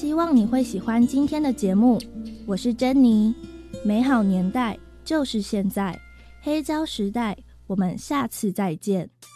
希望你会喜欢今天的节目。我是珍妮，美好年代就是现在，黑胶时代，我们下次再见。